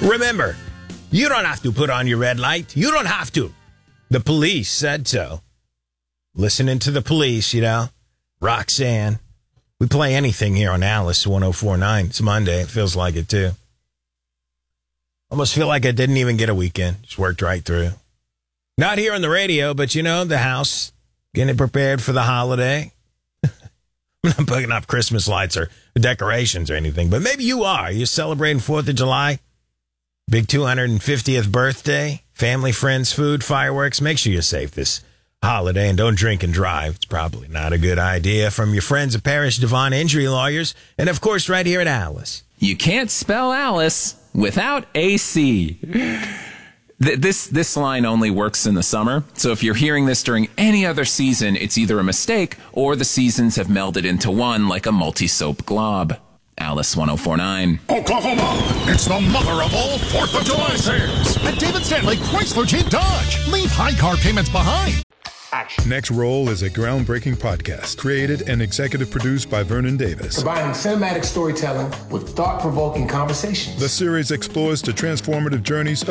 Remember, you don't have to put on your red light. You don't have to. The police said so. Listening to the police, Roxanne. We play anything here on Alice 104.9. It's Monday. It feels like it, too. Almost feel like I didn't even get a weekend. Just worked right through. Not here on the radio, but, the house. Getting prepared for the holiday. I'm not putting up Christmas lights or decorations or anything, but maybe you are. You're celebrating 4th of July. Big 250th birthday. Family, friends, food, fireworks. Make sure you're safe this holiday and don't drink and drive. It's probably not a good idea. From your friends at Parrish Devon Injury Lawyers, and of course right here at Alice. You can't spell Alice without AC. This line only works in the summer, so if you're hearing this during any other season, it's either a mistake or the seasons have melded into one like a multi-soap glob. Alice 104.9. Oklahoma, it's the mother of all 4th of July sales. At David Stanley Chrysler Jeep Dodge. Leave high car payments behind. Action. Next Roll is a groundbreaking podcast created and executive produced by Vernon Davis. Combining cinematic storytelling with thought-provoking conversations. The series explores the transformative journeys